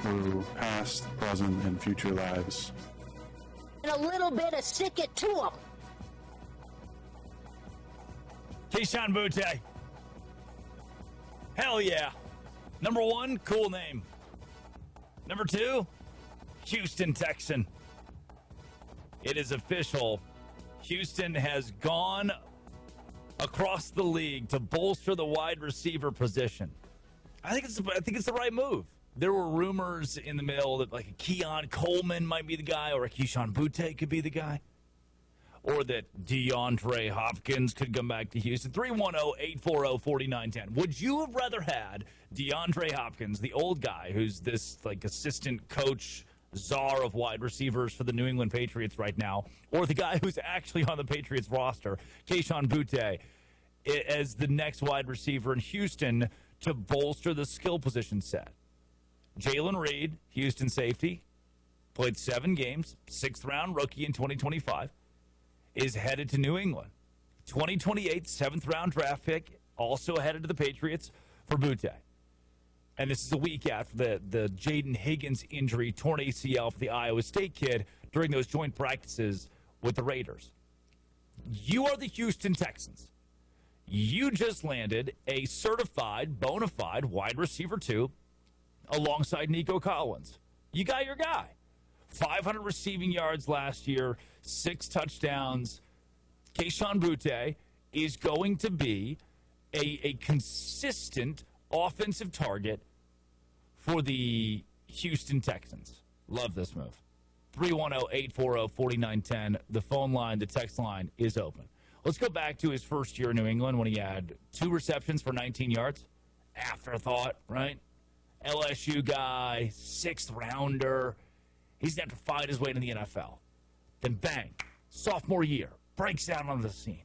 through past, present, and future lives. And a little bit of stick it to them. Kayshon Boutte. Hell yeah. Number one, cool name. Number two, Houston Texan. It is official. Houston has gone across the league to bolster the wide receiver position. I think it's the right move. There were rumors in the middle that like a Keon Coleman might be the guy, or a Kayshon Boutte could be the guy, or that DeAndre Hopkins could come back to Houston. 310-840-4910. Would you have rather had DeAndre Hopkins, the old guy who's this like assistant coach czar of wide receivers for the New England Patriots right now, or the guy who's actually on the Patriots roster, Kayshon Boutte, as the next wide receiver in Houston to bolster the skill position set? Jalen Reed, Houston safety, played 7 games, 6th-round rookie in 2025, is headed to New England. 2028 7th-round draft pick, also headed to the Patriots for Boutte. And this is a week after the Jaden Higgins injury, torn ACL for the Iowa State kid during those joint practices with the Raiders. You are the Houston Texans. You just landed a certified, bona fide wide receiver 2 alongside Nico Collins. You got your guy. 500 receiving yards last year, 6 touchdowns. Kayshon Boutte is going to be a consistent offensive target for the Houston Texans. Love this move. 310-840-4910. The phone line, the text line is open. Let's go back to his first year in New England when he had 2 receptions for 19 yards. Afterthought, right? LSU guy, 6th rounder. He's going to have to fight his way to the NFL. Then bang, sophomore year, breaks out onto the scene.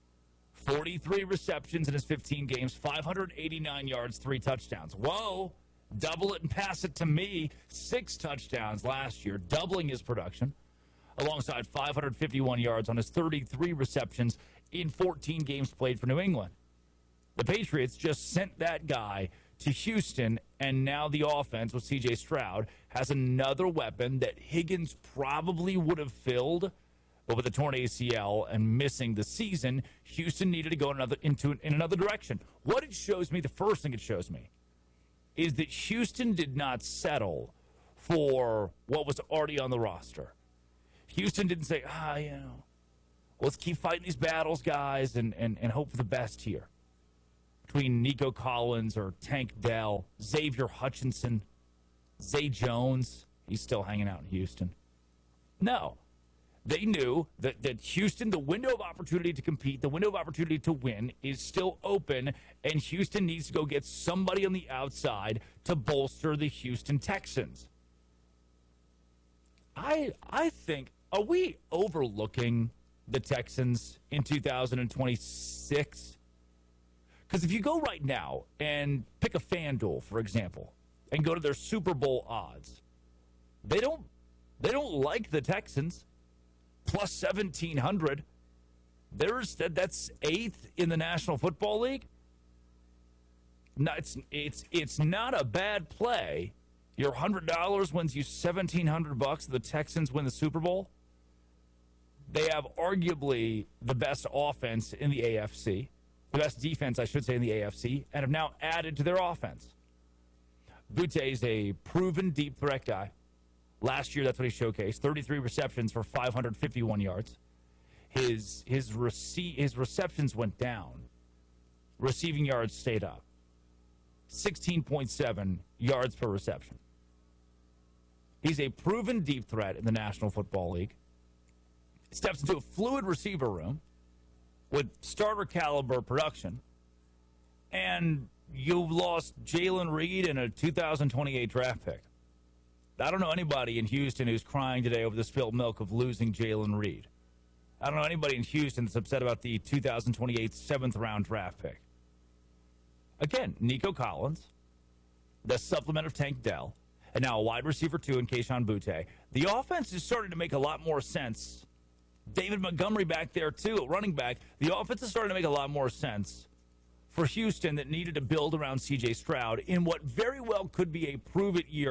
43 receptions in his 15 games, 589 yards, 3 touchdowns. Whoa, double it and pass it to me. 6 touchdowns last year, doubling his production, alongside 551 yards on his 33 receptions in 14 games played for New England. The Patriots just sent that guy to Houston, and now the offense with C.J. Stroud has another weapon that Higgins probably would have filled, but with a torn ACL and missing the season, Houston needed to go in another direction. What it shows me, the first thing it shows me, is that Houston did not settle for what was already on the roster. Houston didn't say, let's keep fighting these battles, guys, and hope for the best here. Between Nico Collins or Tank Dell, Xavier Hutchinson, Zay Jones, he's still hanging out in Houston. No. They knew that Houston, the window of opportunity to compete, the window of opportunity to win is still open, and Houston needs to go get somebody on the outside to bolster the Houston Texans. I think, are we overlooking the Texans in 2026? Because if you go right now and pick a FanDuel, for example, and go to their Super Bowl odds, they don't like the Texans. Plus 1,700. That's 8th in the National Football League. No, it's not a bad play. Your $100 wins you $1,700. The Texans win the Super Bowl. They have arguably the best offense in the AFC. The best defense, I should say, in the AFC, and have now added to their offense. Boutte is a proven deep threat guy. Last year, that's what he showcased. 33 receptions for 551 yards. His receptions went down. Receiving yards stayed up. 16.7 yards per reception. He's a proven deep threat in the National Football League. Steps into a fluid receiver room with starter caliber production. And you lost Jalen Reed in a 2028 draft pick. I don't know anybody in Houston who's crying today over the spilled milk of losing Jalen Reed. I don't know anybody in Houston that's upset about the 2028 7th-round draft pick. Again, Nico Collins, the supplement of Tank Dell, and now a wide receiver 2 in Kayshon Boutte. The offense is starting to make a lot more sense. David Montgomery back there, too, running back. The offense is starting to make a lot more sense for Houston that needed to build around C.J. Stroud in what very well could be a prove-it year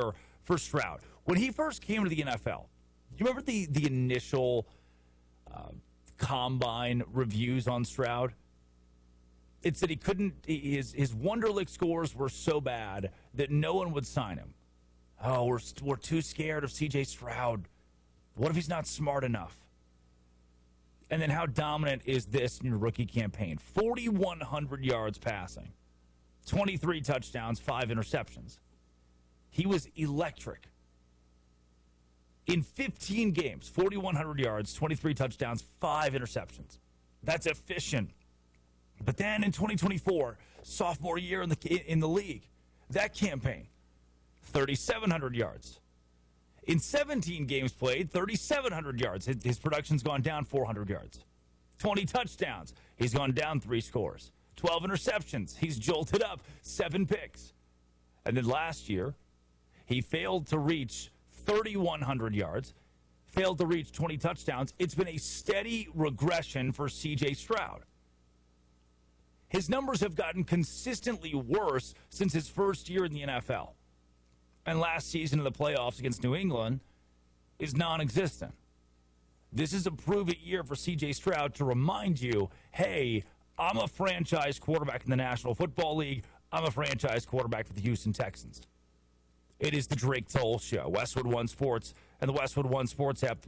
for Stroud. When he first came to the NFL, you remember the initial combine reviews on Stroud? It said he couldn't, his Wonderlic scores were so bad that no one would sign him. Oh, we're too scared of C.J. Stroud. What if he's not smart enough? And then how dominant is this in your rookie campaign? 4,100 yards passing, 23 touchdowns, 5 interceptions. He was electric. In 15 games, 4,100 yards, 23 touchdowns, 5 interceptions. That's efficient. But then in 2024, sophomore year in the league, that campaign, 3,700 yards. In 17 games played, 3,700 yards. His production's gone down 400 yards. 20 touchdowns. He's gone down 3 scores. 12 interceptions. He's jolted up 7 picks. And then last year, he failed to reach 3,100 yards, failed to reach 20 touchdowns. It's been a steady regression for C.J. Stroud. His numbers have gotten consistently worse since his first year in the NFL. And last season in the playoffs against New England is non-existent. This is a prove-it year for C.J. Stroud to remind you, hey, I'm a franchise quarterback in the National Football League. I'm a franchise quarterback for the Houston Texans. It is the Drake Toll Show, Westwood One Sports, and the Westwood One Sports app,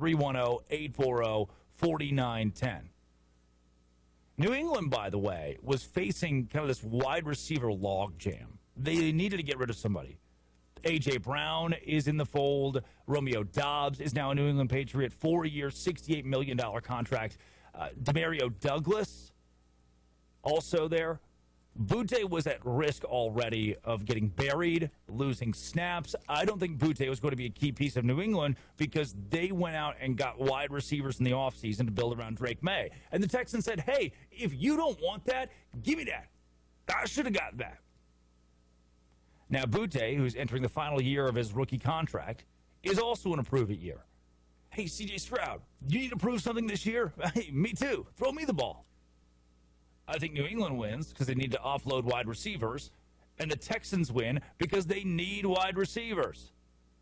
310-840-4910. New England, by the way, was facing kind of this wide receiver logjam. They needed to get rid of somebody. A.J. Brown is in the fold. Romeo Doubs is now a New England Patriot, 4-year, $68 million contract. Demario Douglas, also there. Butte was at risk already of getting buried, losing snaps. I don't think Butte was going to be a key piece of New England because they went out and got wide receivers in the offseason to build around Drake May. And the Texans said, hey, if you don't want that, give me that. I should have gotten that. Now, Butte, who's entering the final year of his rookie contract, is also in a prove-it year. Hey, C.J. Stroud, you need to prove something this year? Hey, me too. Throw me the ball. I think New England wins because they need to offload wide receivers, and the Texans win because they need wide receivers.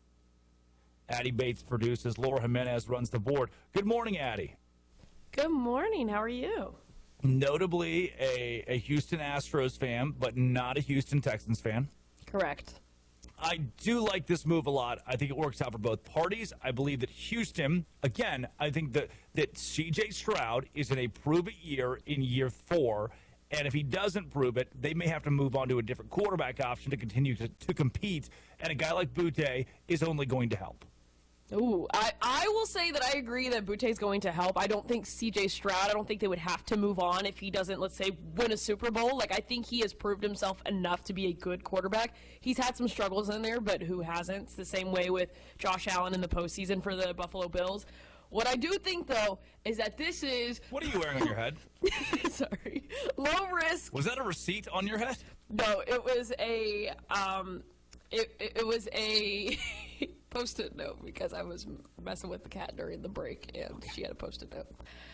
Addie Bates produces. Laura Jimenez runs the board. Good morning, Addie. Good morning. How are you? Notably a Houston Astros fan, but not a Houston Texans fan. Correct. I do like this move a lot. I think it works out for both parties. I believe that Houston, again, I think that C.J. Stroud is in a prove-it year in year 4, and if he doesn't prove it, they may have to move on to a different quarterback option to continue to compete, and a guy like Butte is only going to help. Ooh, I will say that I agree that Butte is going to help. I don't think C.J. Stroud, I don't think they would have to move on if he doesn't, let's say, win a Super Bowl. Like, I think he has proved himself enough to be a good quarterback. He's had some struggles in there, but who hasn't? It's the same way with Josh Allen in the postseason for the Buffalo Bills. What I do think, though, is that this is... What are you wearing on your head? Sorry. Low risk. Was that a receipt on your head? No, it was a... It was a... Post-it note because I was messing with the cat during the break and she had a Post-it note.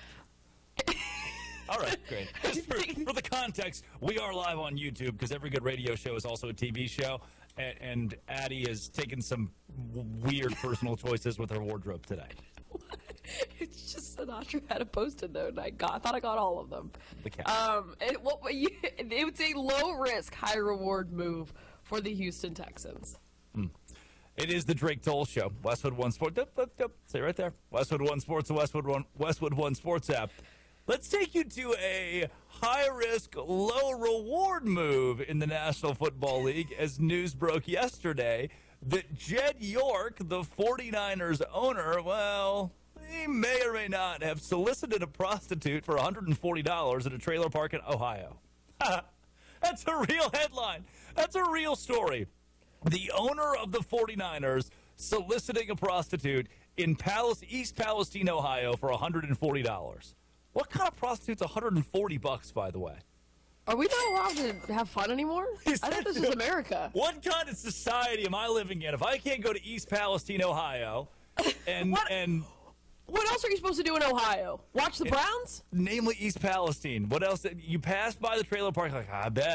All right, great. Just for the context, we are live on YouTube because every good radio show is also a TV show, and Addie has taken some weird personal choices with her wardrobe today. It's just Sinatra had a Post-it note, and I thought I got all of them. The cat. It was a low-risk, high-reward move for the Houston Texans. It is the Drake Toll Show. Westwood One Sports. Say right there. Westwood One Sports, the Westwood One Sports app. Let's take you to a high-risk, low-reward move in the National Football League as news broke yesterday that Jed York, the 49ers owner, well, he may or may not have solicited a prostitute for $140 at a trailer park in Ohio. That's a real headline. That's a real story. The owner of the 49ers soliciting a prostitute in East Palestine, Ohio for $140. What kind of prostitute's $140, by the way? Are we not allowed to have fun anymore? I thought this was America. What kind of society am I living in if I can't go to East Palestine, Ohio, and What else are you supposed to do in Ohio? Watch the Browns? Namely East Palestine. What else? You pass by the trailer park like, I bet.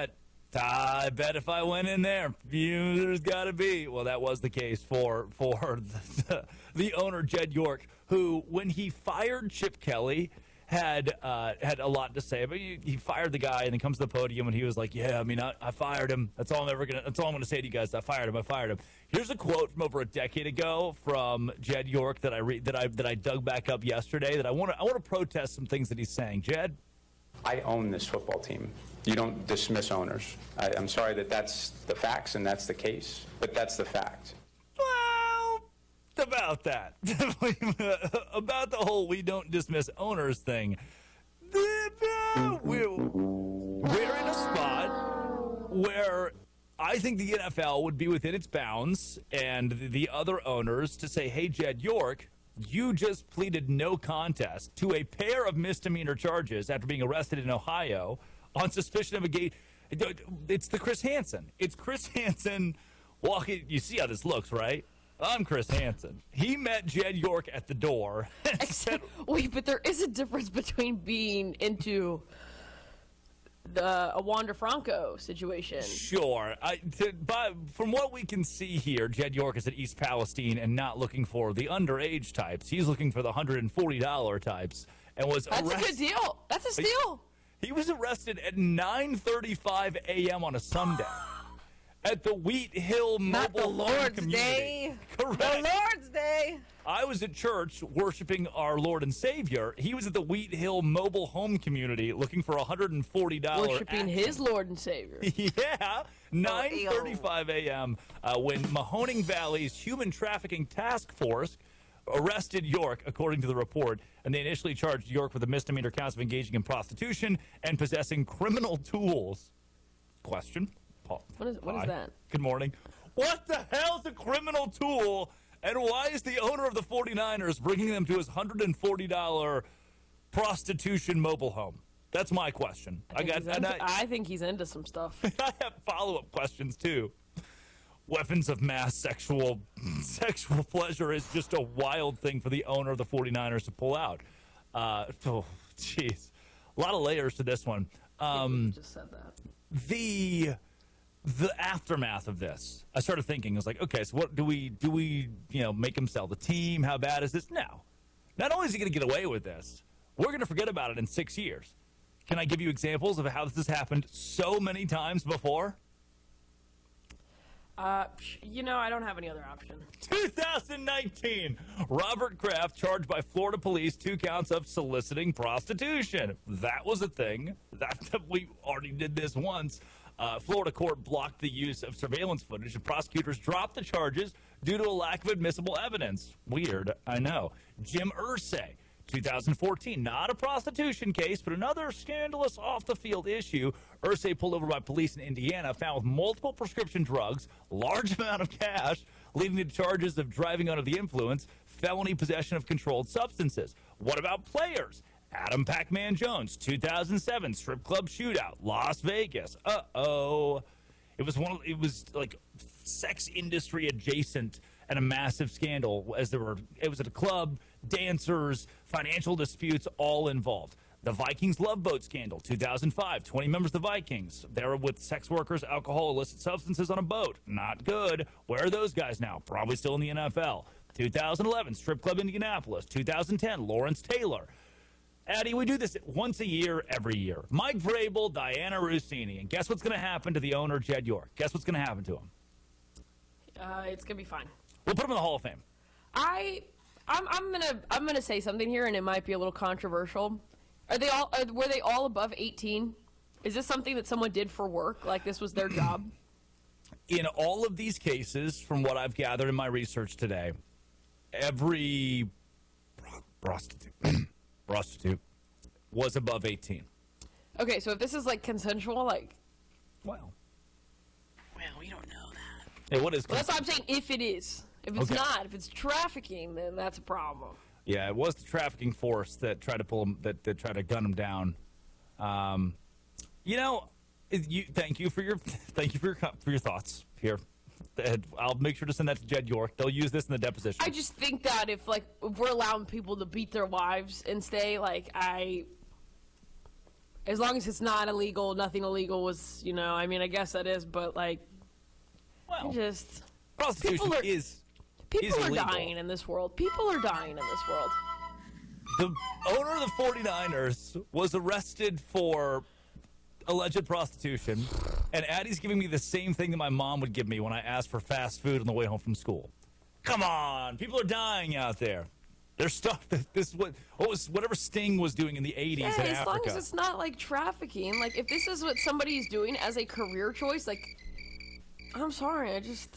I bet if I went in there, there's got to be. Well, that was the case for the owner, Jed York, who, when he fired Chip Kelly, had a lot to say. But he fired the guy, and then comes to the podium, and he was like, "Yeah, I mean, I fired him. That's all I'm gonna say to you guys. I fired him. Here's a quote from over a decade ago from Jed York that I dug back up yesterday. That I want to protest some things that he's saying. Jed, I own this football team. You don't dismiss owners. I'm sorry that that's the facts and that's the case, but that's the fact. well, about that, about the whole we don't dismiss owners thing. We're in a spot where I think the NFL would be within its bounds and the other owners to say, hey, Jed York, you just pleaded no contest to a pair of misdemeanor charges after being arrested in Ohio on suspicion of a gay. It's the Chris Hansen. It's Chris Hansen walking. You see how this looks, right? I'm Chris Hansen. He met Jed York at the door. And said, Wait, but there is a difference between being into a Wander Franco situation. Sure. But from what we can see here, Jed York is at East Palestine and not looking for the underage types. He's looking for the $140 types and was arrested. That's a good deal. That's a steal. He was arrested at 9:35 a.m. on a Sunday at the Wheat Hill Mobile Not the Home Lord's Community. Day. Correct. The Lord's Day. I was at church worshiping our Lord and Savior. He was at the Wheat Hill Mobile Home Community looking for $140. Worshipping his Lord and Savior. Yeah, 9:35 a.m. When Mahoning Valley's Human Trafficking Task Force arrested York, according to the report, and they initially charged York with a misdemeanor counts of engaging in prostitution and possessing criminal tools. Question? Paul. What is that? Good morning. What the hell's a criminal tool, and why is the owner of the 49ers bringing them to his $140 prostitution mobile home? That's my question. I think he's into some stuff. I have follow-up questions, too. Weapons of mass sexual pleasure is just a wild thing for the owner of the 49ers to pull out. Jeez. A lot of layers to this one. You just said that. The aftermath of this, I started thinking, I was like, okay, so what do we make him sell the team? How bad is this? No. Not only is he going to get away with this, we're going to forget about it in 6 years. Can I give you examples of how this has happened so many times before? I don't have any other option. 2019, Robert Kraft charged by Florida police 2 counts of soliciting prostitution. That was a thing. We already did this once. Florida court blocked the use of surveillance footage, and prosecutors dropped the charges due to a lack of admissible evidence. Weird, I know. Jim Irsay, 2014, not a prostitution case, but another scandalous off-the-field issue. Irsay pulled over by police in Indiana, found with multiple prescription drugs, large amount of cash, leading to charges of driving under the influence, felony possession of controlled substances. What about players? Adam Pac-Man Jones, 2007, strip club shootout, Las Vegas. It was like sex industry adjacent and a massive scandal it was at a club, dancers, financial disputes, all involved. The Vikings Love Boat scandal, 2005, 20 members of the Vikings. They were with sex workers, alcohol, illicit substances on a boat. Not good. Where are those guys now? Probably still in the NFL. 2011, strip club Indianapolis. 2010, Lawrence Taylor. Addie, we do this once a year, every year. Mike Vrabel, Diana Rossini. And guess what's going to happen to the owner, Jed York? Guess what's going to happen to him? It's going to be fine. We'll put him in the Hall of Fame. I'm gonna say something here, and it might be a little controversial. Were they all above 18? Is this something that someone did for work? Like this was their job? In all of these cases, from what I've gathered in my research today, every prostitute was above 18. Okay, so if this is like consensual, like, Well, we don't know that. hey, what is? well, that's what I'm saying. If it is, if it's Okay. not, if it's trafficking, then that's a problem. Yeah, it was the trafficking force that tried to pull him, that tried to gun him down. Thank you for your thoughts here. I'll make sure to send that to Jed York. They'll use this in the deposition. I just think that if we're allowing people to beat their wives and stay, As long as it's not illegal, nothing illegal was, I mean, I guess that is, but like, Well, just prostitution is are illegal. dying in this world. People are dying in this world. The owner of the 49ers was arrested for alleged prostitution, and Addie's giving me the same thing that my mom would give me when I asked for fast food on the way home from school. Come on, people are dying out there. There's stuff that this was whatever Sting was doing in the 80s Yeah, in as Africa. long as it's not like trafficking. Like, if this is what somebody's doing as a career choice, like, I'm sorry,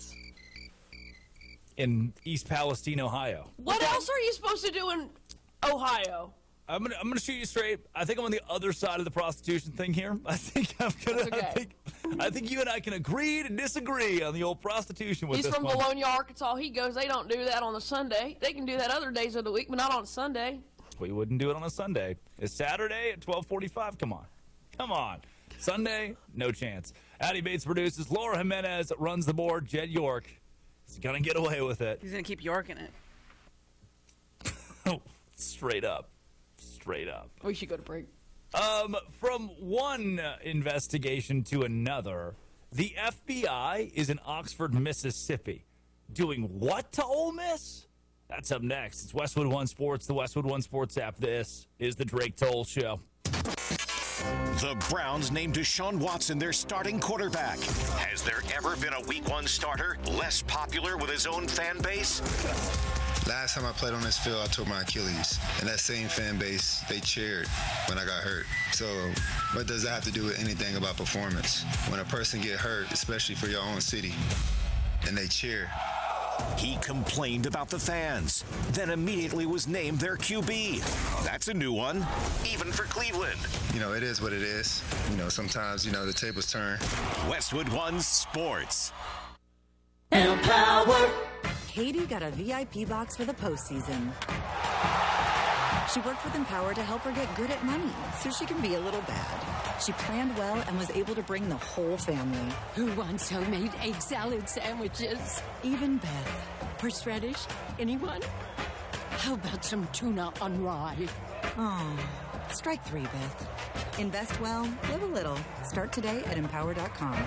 in East Palestine, Ohio. What else are you supposed to do in Ohio? I'm gonna shoot you straight. I think I'm on the other side of the prostitution thing here. I think okay. I think you and I can agree to disagree on the old prostitution with He's this from one. Bologna, Arkansas. He goes, they don't do that on a Sunday. They can do that other days of the week, but not on Sunday. We wouldn't do it on a Sunday. It's Saturday at 12:45. Come on. Sunday, no chance. Addie Bates produces. Laura Jimenez runs the board. Jed York is gonna get away with it. He's gonna keep yorking it. Straight up. We should go to break. From one investigation to another, the FBI is in Oxford, Mississippi. Doing what to Ole Miss? That's up next. It's Westwood One Sports, the Westwood One Sports app. This is the Drake Toll Show. The Browns named Deshaun Watson their starting quarterback. Has there ever been a Week 1 starter less popular with his own fan base? Last time I played on this field, I tore my Achilles. And that same fan base, they cheered when I got hurt. So what does that have to do with anything about performance? When a person get hurt, especially for your own city, and they cheer. He complained about the fans, then immediately was named their QB. That's a new one, even for Cleveland. It is what it is. Sometimes, the tables turn. Westwood One Sports. Empower. Katie got a VIP box for the postseason. She worked with Empower to help her get good at money so she can be a little bad. She planned well and was able to bring the whole family. Who wants homemade egg salad sandwiches? Even Beth. Horseradish? Anyone? How about some tuna on rye? Oh, strike three, Beth. Invest well, live a little. Start today at Empower.com.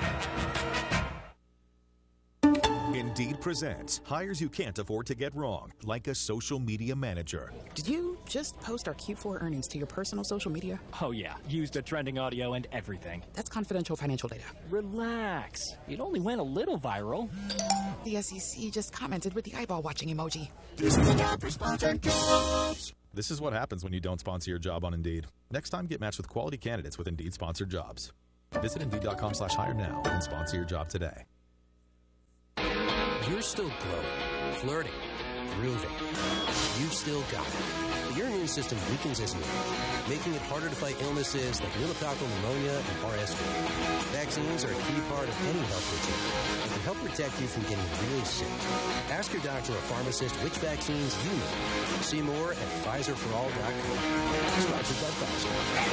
Indeed presents hires you can't afford to get wrong, like a social media manager. Did you just post our Q4 earnings to your personal social media? Oh yeah, used a trending audio and everything. That's confidential financial data. Relax. It only went a little viral. The SEC just commented with the eyeball watching emoji. This is not for sponsored jobs. This is what happens when you don't sponsor your job on Indeed. Next time, get matched with quality candidates with Indeed sponsored jobs. Visit Indeed.com/hire now and sponsor your job today. You're still glowing, flirting, grooving. You've still got it. But your immune system weakens as you age, making it harder to fight illnesses like pneumococcal pneumonia and RSV. Vaccines are a key part of any health routine and can help protect you from getting really sick. Ask your doctor or pharmacist which vaccines you need. See more at PfizerForAll.com. Sponsored by Pfizer.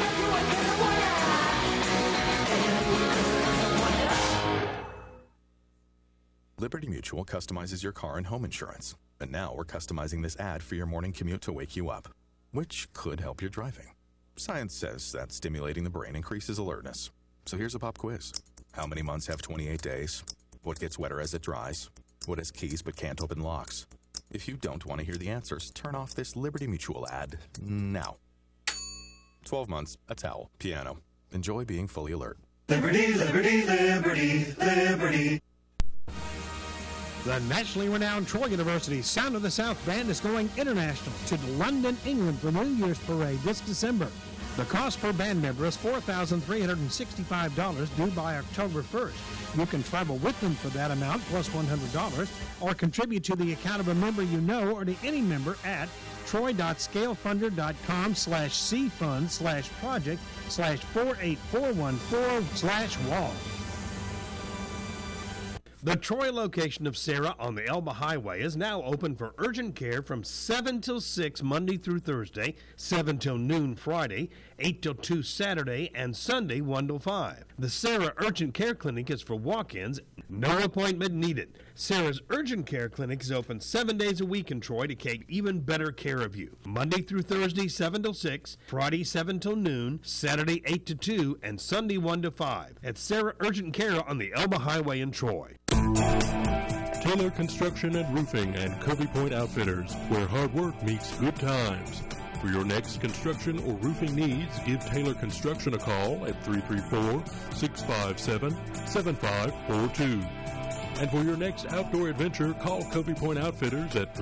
Liberty Mutual customizes your car and home insurance. And now we're customizing this ad for your morning commute to wake you up, which could help your driving. Science says that stimulating the brain increases alertness. So here's a pop quiz. How many months have 28 days? What gets wetter as it dries? What has keys but can't open locks? If you don't want to hear the answers, turn off this Liberty Mutual ad now. 12 months, a towel, piano. Enjoy being fully alert. Liberty, liberty, liberty, liberty. The nationally renowned Troy University Sound of the South Band is going international to London, England for New Year's Parade this December. The cost per band member is $4,365 due by October 1st. You can travel with them for that amount plus $100 or contribute to the account of a member you know or to any member at troy.scalefunder.com/cfund/project/48414/wall. The Troy location of Sarah on the Elba Highway is now open for urgent care from 7 till 6 Monday through Thursday, 7 till noon Friday, 8 till 2 Saturday, and Sunday 1 till 5. The Sarah Urgent Care Clinic is for walk-ins, no appointment needed. Sarah's Urgent Care Clinic is open 7 days a week in Troy to take even better care of you. Monday through Thursday, 7 till 6, Friday, 7 till noon, Saturday, 8 to 2, and Sunday, 1 to 5. At Sarah Urgent Care on the Elba Highway in Troy. Taylor Construction and Roofing and Covey Point Outfitters, where hard work meets good times. For your next construction or roofing needs, give Taylor Construction a call at 334-657-7542. And for your next outdoor adventure, call Covey Point Outfitters at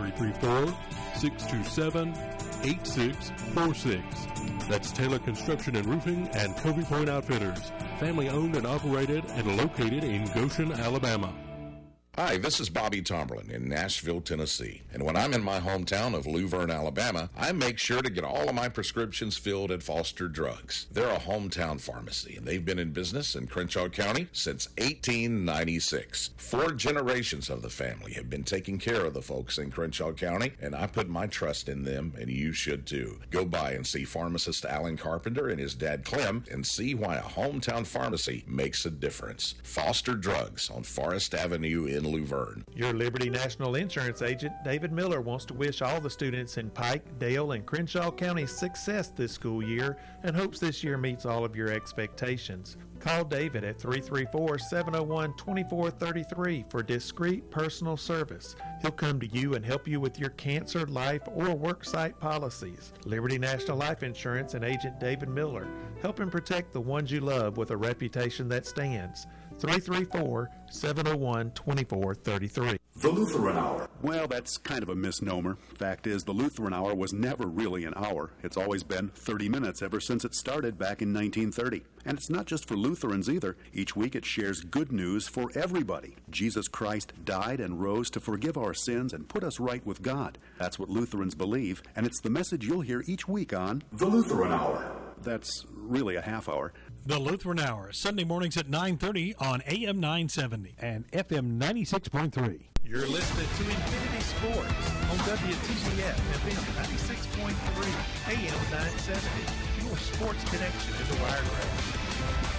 334-627-8646. That's Taylor Construction and Roofing and Covey Point Outfitters, family owned and operated and located in Goshen, Alabama. Hi, this is Bobby Tomberlin in Nashville, Tennessee. And when I'm in my hometown of Luverne, Alabama, I make sure to get all of my prescriptions filled at Foster Drugs. They're a hometown pharmacy, and they've been in business in Crenshaw County since 1896. 4 generations of the family have been taking care of the folks in Crenshaw County, and I put my trust in them, and you should too. Go by and see pharmacist Alan Carpenter and his dad Clem and see why a hometown pharmacy makes a difference. Foster Drugs on Forest Avenue in Luverne. Your Liberty National Insurance agent, David Miller, wants to wish all the students in Pike, Dale, and Crenshaw counties success this school year and hopes this year meets all of your expectations. Call David at 334-701-2433 for discreet personal service. He'll come to you and help you with your cancer, life, or worksite policies. Liberty National Life Insurance and agent David Miller, helping protect the ones you love with a reputation that stands. 334-701-2433. The Lutheran Hour. Well, that's kind of a misnomer. Fact is, the Lutheran Hour was never really an hour. It's always been 30 minutes ever since it started back in 1930. And it's not just for Lutherans either. Each week it shares good news for everybody. Jesus Christ died and rose to forgive our sins and put us right with God. That's what Lutherans believe, and it's the message you'll hear each week on The Lutheran Hour. That's really a half hour. The Lutheran Hour, Sunday mornings at 9:30 on AM 970 and FM 96.3. You're listening to Infinity Sports on WTCF FM 96.3 AM 970. Your sports connection in the Wired Range.